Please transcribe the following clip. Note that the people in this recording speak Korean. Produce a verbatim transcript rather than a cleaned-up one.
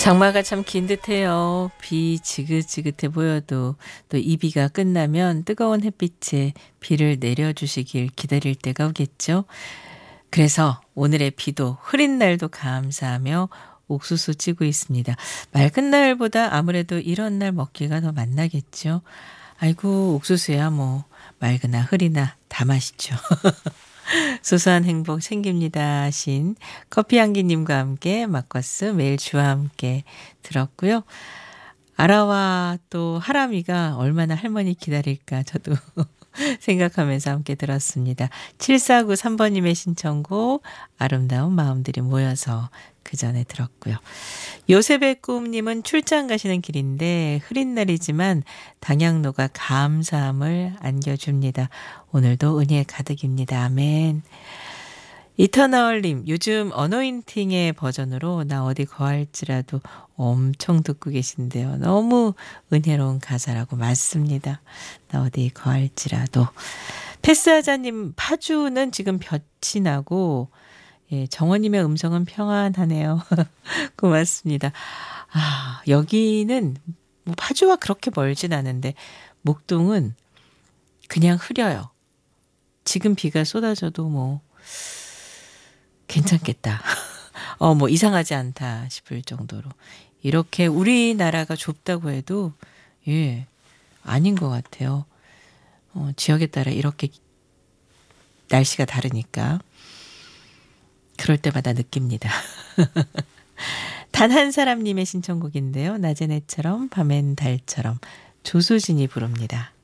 장마가 참 긴 듯해요. 비 지긋지긋해 보여도 또 이 비가 끝나면 뜨거운 햇빛에 비를 내려주시길 기다릴 때가 오겠죠. 그래서 오늘의 비도 흐린 날도 감사하며 옥수수 찌고 있습니다. 맑은 날보다 아무래도 이런 날 먹기가 더 맛나겠죠. 아이고 옥수수야 뭐 맑으나 흐리나 다 맛있죠. 소소한 행복 챙깁니다 하신 커피향기님과 함께 마커스 매일 주와 함께 들었고요. 아라와 또 하람이가 얼마나 할머니 기다릴까 저도 생각하면서 함께 들었습니다. 칠사구삼 번님의 신청곡 아름다운 마음들이 모여서 그 전에 들었고요. 요셉의 꿈님은 출장 가시는 길인데 흐린 날이지만 당양로가 감사함을 안겨줍니다. 오늘도 은혜 가득입니다. 아멘. 이터널님 요즘 어노인팅의 버전으로 나 어디 거할지라도 엄청 듣고 계신데요. 너무 은혜로운 가사라고 맞습니다. 나 어디 거할지라도. 패스하자님 파주는 지금 볕이 나고 예, 정원님의 음성은 평안하네요. 고맙습니다. 아 여기는 뭐 파주와 그렇게 멀진 않은데 목동은 그냥 흐려요. 지금 비가 쏟아져도 뭐 괜찮겠다. 어, 뭐 이상하지 않다 싶을 정도로. 이렇게 우리나라가 좁다고 해도 예, 아닌 것 같아요. 어, 지역에 따라 이렇게 날씨가 다르니까 그럴 때마다 느낍니다. 단 한 사람님의 신청곡인데요. 낮엔 해처럼 밤엔 달처럼 조수진이 부릅니다.